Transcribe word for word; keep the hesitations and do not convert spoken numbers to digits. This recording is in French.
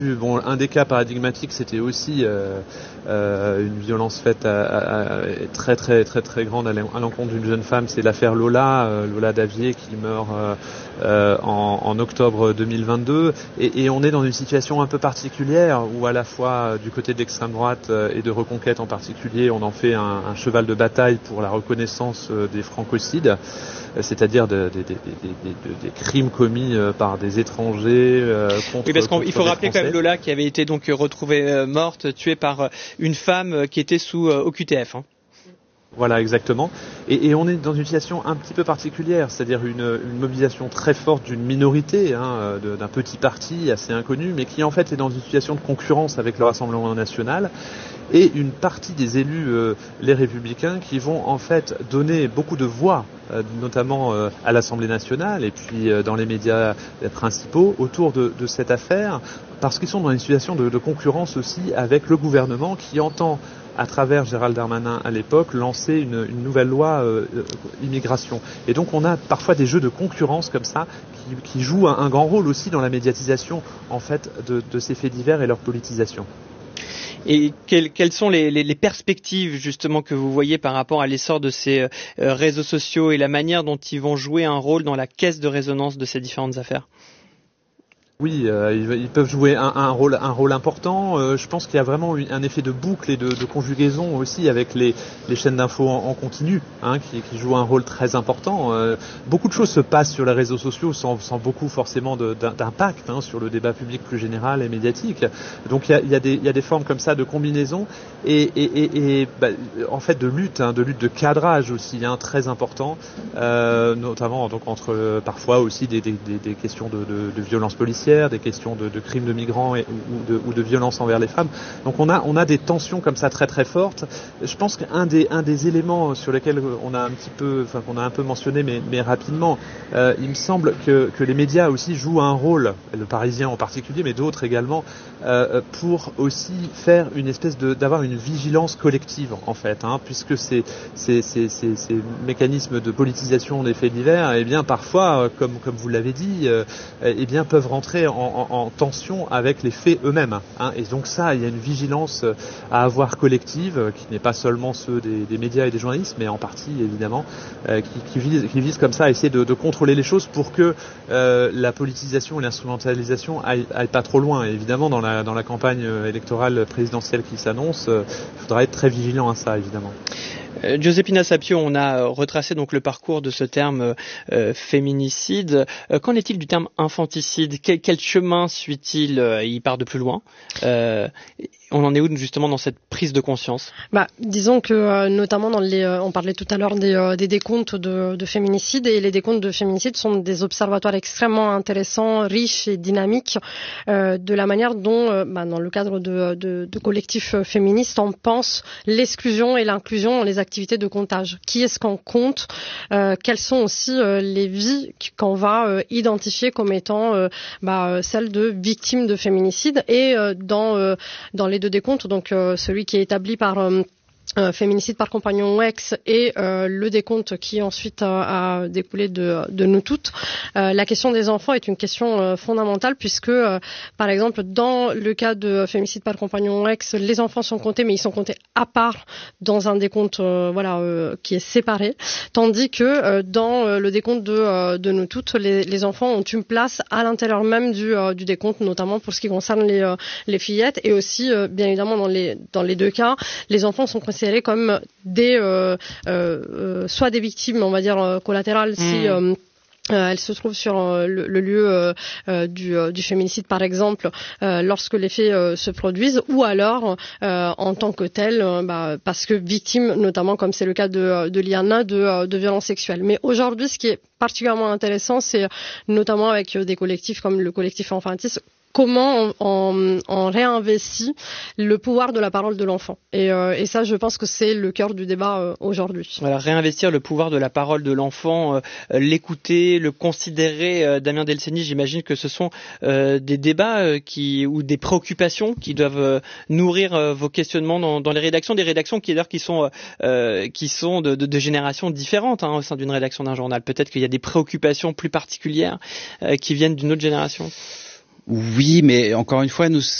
Bon, un des cas paradigmatiques, c'était aussi euh, euh, une violence faite à, à, à, très très très très grande à l'encontre d'une jeune femme. C'est l'affaire Lola, euh, Lola Davier, qui meurt euh, euh, en, en octobre deux mille vingt-deux. Et, et on est dans une situation un peu particulière où à la fois euh, du côté de l'extrême droite euh, et de Reconquête en particulier, on en fait un, un cheval de bataille pour la reconnaissance euh, des francocides, c'est-à-dire de, de, de, de, de, de, des crimes commis euh, par des étrangers euh, contre. Oui, parce qu'il faut rappeler Français. quand même Lola qui avait été donc retrouvée euh, morte, tuée par euh, une femme euh, qui était sous euh, O Q T F. Hein. Voilà, exactement. Et, et on est dans une situation un petit peu particulière, c'est-à-dire une, une mobilisation très forte d'une minorité, hein, de, d'un petit parti assez inconnu, mais qui en fait est dans une situation de concurrence avec le Rassemblement national, et une partie des élus, euh, les Républicains, qui vont en fait donner beaucoup de voix, euh, notamment euh, à l'Assemblée nationale et puis euh, dans les médias principaux, autour de, de cette affaire, parce qu'ils sont dans une situation de, de concurrence aussi avec le gouvernement qui entend, à travers Gérald Darmanin à l'époque, lancer une, une nouvelle loi euh, immigration. Et donc on a parfois des jeux de concurrence comme ça qui, qui jouent un, un grand rôle aussi dans la médiatisation en fait de, de ces faits divers et leur politisation. Et quelles, quelles sont les, les, les perspectives justement que vous voyez par rapport à l'essor de ces euh, réseaux sociaux et la manière dont ils vont jouer un rôle dans la caisse de résonance de ces différentes affaires ? Oui, euh, ils, ils peuvent jouer un, un rôle, un rôle important. Euh, je pense qu'il y a vraiment une, un effet de boucle et de, de conjugaison aussi avec les, les chaînes d'infos en, en continu, hein, qui, qui jouent un rôle très important. Euh, beaucoup de choses se passent sur les réseaux sociaux sans, sans beaucoup forcément de, d'impact hein, sur le débat public plus général et médiatique. Donc il y a, il y a, des, il y a des formes comme ça de combinaison et, et, et, et bah, en fait de lutte, hein, de lutte de cadrage aussi, hein, très important, euh, notamment donc entre euh, parfois aussi des, des, des, des questions de, de, de violence policière, des questions de, de crimes de migrants et, ou, de, ou de violence envers les femmes. Donc on a, on a des tensions comme ça très très fortes. Je pense qu'un des, un des éléments sur lesquels on a un petit peu, enfin qu'on a un peu mentionné, mais, mais rapidement, euh, il me semble que, que les médias aussi jouent un rôle, le Parisien en particulier, mais d'autres également, euh, pour aussi faire une espèce de, d'avoir une vigilance collective en fait, hein, puisque ces, ces, ces, ces, ces mécanismes de politisation des faits divers, eh bien parfois, comme, comme vous l'avez dit, euh, eh bien peuvent rentrer En, en, en tension avec les faits eux-mêmes. Hein. Et donc ça, il y a une vigilance à avoir collective, qui n'est pas seulement ceux des, des médias et des journalistes, mais en partie évidemment, euh, qui, qui, vise, qui vise comme ça à essayer de, de contrôler les choses pour que euh, la politisation et l'instrumentalisation aillent, aillent pas trop loin. Et évidemment, dans la, dans la campagne électorale présidentielle qui s'annonce, il euh, faudra être très vigilant à ça, évidemment. Euh, Giuseppina Sapio, on a retracé donc le parcours de ce terme euh, féminicide. Euh, qu'en est-il du terme infanticide ? Quel, quel chemin suit-il ? euh, Il part de plus loin. Euh, on en est où justement dans cette prise de conscience ? Bah, disons que euh, notamment dans les, euh, on parlait tout à l'heure des, euh, des décomptes de, de féminicides, et les décomptes de féminicides sont des observatoires extrêmement intéressants, riches et dynamiques euh, de la manière dont, euh, bah, dans le cadre de, de, de collectifs féministes, on pense l'exclusion et l'inclusion dans les activités de comptage. Qui est-ce qu'on compte ? euh, Quelles sont aussi euh, les vies qu'on va euh, identifier comme étant euh, bah, celles de victimes de féminicide ? Et euh, dans, euh, dans les deux décomptes, donc euh, celui qui est établi par euh, Euh, féminicide par compagnon ou ex et euh, le décompte qui ensuite a, a découlé de, de nous toutes. Euh, la question des enfants est une question euh, fondamentale puisque, euh, par exemple, dans le cas de féminicide par compagnon ou ex, les enfants sont comptés, mais ils sont comptés à part dans un décompte euh, voilà, euh, qui est séparé, tandis que euh, dans euh, le décompte de, euh, de nous toutes, les, les enfants ont une place à l'intérieur même du, euh, du décompte, notamment pour ce qui concerne les, euh, les fillettes, et aussi, euh, bien évidemment, dans les, dans les deux cas, les enfants sont considérés comme des euh, euh, soit des victimes, on va dire euh, collatérales, mmh. si euh, Euh, elle se trouve sur euh, le, le lieu euh, euh, du, euh, du féminicide, par exemple, euh, lorsque les faits euh, se produisent, ou alors euh, en tant que telle, euh, bah, parce que victime, notamment comme c'est le cas de, de Liana, de, de violences sexuelles. Mais aujourd'hui, ce qui est particulièrement intéressant, c'est notamment avec des collectifs comme le collectif Infantis, comment on, on, on réinvestit le pouvoir de la parole de l'enfant. Et, euh, et ça, je pense que c'est le cœur du débat euh, aujourd'hui. Voilà, réinvestir le pouvoir de la parole de l'enfant, euh, l'écouter, le considérer. Euh, Damien Delceni, j'imagine que ce sont euh, des débats euh, qui ou des préoccupations qui doivent euh, nourrir euh, vos questionnements dans, dans les rédactions, des rédactions qui d'ailleurs qui sont euh, qui sont de, de, de générations différentes hein, au sein d'une rédaction d'un journal. Peut-être qu'il y a des préoccupations plus particulières euh, qui viennent d'une autre génération. Oui, mais encore une fois, nous,